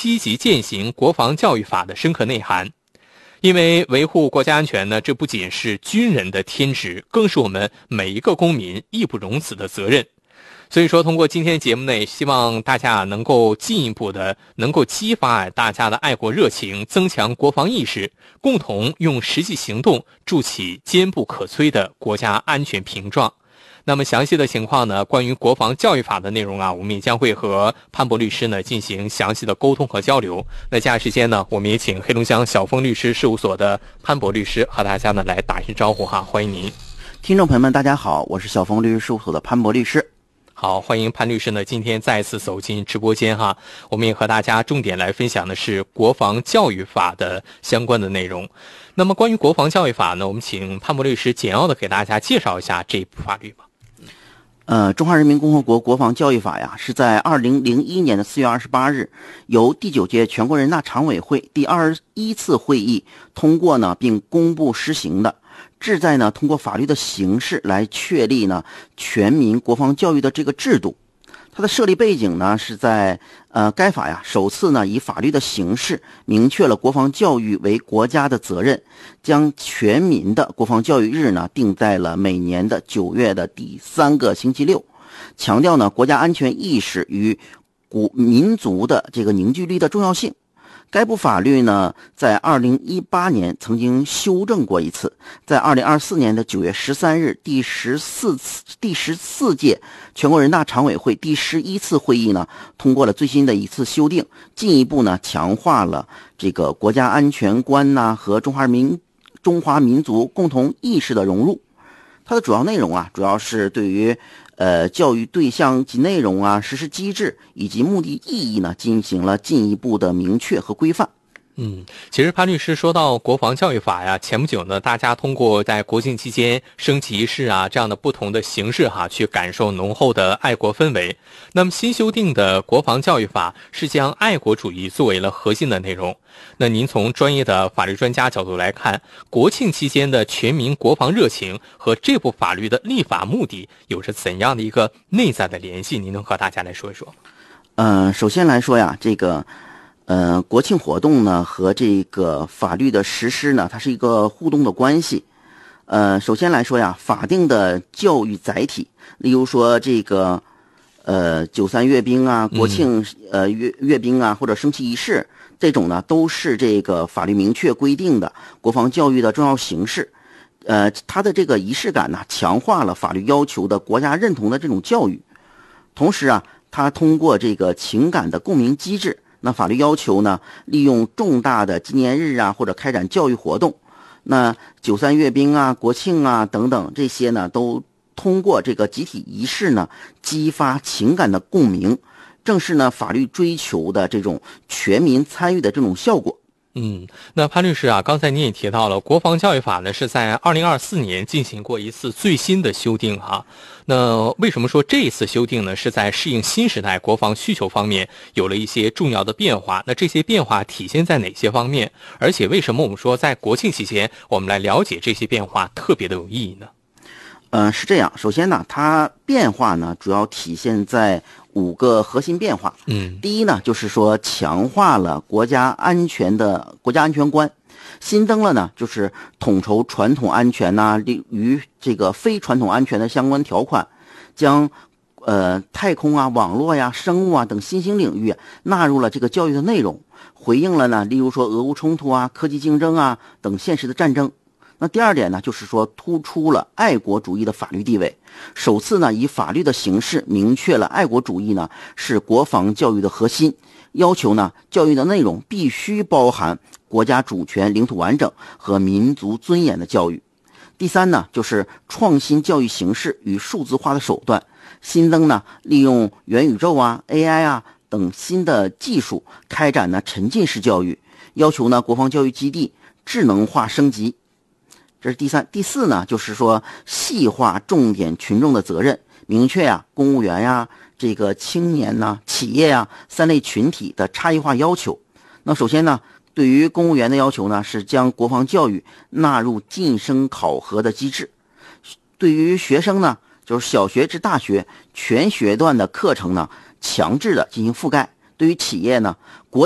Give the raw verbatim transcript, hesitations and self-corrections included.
积极践行国防教育法的深刻内涵。因为维护国家安全呢，这不仅是军人的天职，更是我们每一个公民义不容辞的责任。所以说，通过今天的节目呢，也希望大家能够进一步的能够激发大家的爱国热情，增强国防意识，共同用实际行动筑起坚不可摧的国家安全屏障。那么详细的情况呢，关于国防教育法的内容啊，我们也将会和潘博律师呢进行详细的沟通和交流。那接下来时间呢，我们也请黑龙江小峰律师事务所的潘博律师和大家呢来打一声招呼哈，欢迎您。 听众朋友们，大家好，我是小峰律师事务所的潘博律师。 好，欢迎潘律师呢今天再次走进直播间哈，我们也和大家重点来分享的是国防教育法的相关的内容。那么关于国防教育法呢，我们请潘博律师简要的给大家介绍一下这部法律吧。 呃，中华人民共和国国防教育法呀，是在二零零一年的四月二十八日，由第九届全国人大常委会第二十一次会议通过呢，并公布实行的，旨在呢通过法律的形式来确立呢全民国防教育的这个制度。它的设立背景呢是在呃该法呀首次呢以法律的形式明确了国防教育为国家的责任，将全民的国防教育日呢定在了每年的九月的第三个星期六，强调呢国家安全意识与国民族的这个凝聚力的重要性。该部法律呢，在二零一八年曾经修正过一次，在二零二四年的九月十三日，第十四次第十四届全国人大常委会第十一次会议呢，通过了最新的一次修订，进一步呢强化了这个国家安全观呐和中华人民中华民族共同意识的融入。它的主要内容啊，主要是对于呃，教育对象及内容啊、实施机制以及目的意义呢，进行了进一步的明确和规范。 嗯，其实潘律师说到国防教育法呀，前不久呢，大家通过在国庆期间升旗仪式啊这样的不同的形式哈，去感受浓厚的爱国氛围。那么新修订的国防教育法是将爱国主义作为了核心的内容。那您从专业的法律专家角度来看，国庆期间的全民国防热情和这部法律的立法目的有着怎样的一个内在的联系？您能和大家来说一说？ 嗯、呃，首先来说呀，这个。呃，国庆活动呢和这个法律的实施呢，它是一个互动的关系。呃，首先来说呀，法定的教育载体，例如说这个呃九三阅兵啊、国庆呃阅阅兵啊或者升旗仪式这种呢，都是这个法律明确规定的国防教育的重要形式。呃，它的这个仪式感呢，强化了法律要求的国家认同的这种教育。同时啊，它通过这个情感的共鸣机制。那法律要求呢，利用重大的纪念日啊，或者开展教育活动，那九三阅兵啊、国庆啊等等这些呢，都通过这个集体仪式呢，激发情感的共鸣，正是呢法律追求的这种全民参与的这种效果。 嗯，那潘律师啊，刚才您也提到了国防教育法呢是在二零二四年进行过一次最新的修订哈。那为什么说这一次修订呢是在适应新时代国防需求方面有了一些重要的变化？那这些变化体现在哪些方面？而且为什么我们说在国庆期间我们来了解这些变化特别的有意义呢？ 呃，是这样，首先呢，它变化呢主要体现在五个核心变化。 嗯， 第一呢，就是说强化了国家安全的国家安全观，新增了呢就是统筹传统安全呐、啊、与这个非传统安全的相关条款，将呃太空啊、网络呀、生物啊等新兴领域、啊、纳入了这个教育的内容，回应了呢，例如说俄乌冲突啊、科技竞争啊等现实的战争。那第二点呢，就是说突出了爱国主义的法律地位，首次呢以法律的形式明确了爱国主义呢是国防教育的核心，要求呢教育的内容必须包含国家主权、领土完整和民族尊严的教育。第三呢，就是创新教育形式与数字化的手段，新增呢利用元宇宙啊、A I 啊等新的技术开展呢沉浸式教育，要求呢国防教育基地智能化升级。这是第三。第四呢，就是说细化重点群众的责任，明确呀、啊、公务员呀、啊、这个青年呐、啊、企业呀、啊、三类群体的差异化要求。那首先呢，对于公务员的要求呢，是将国防教育纳入晋升考核的机制。对于学生呢，就是小学至大学全学段的课程呢，强制的进行覆盖。对于企业呢，国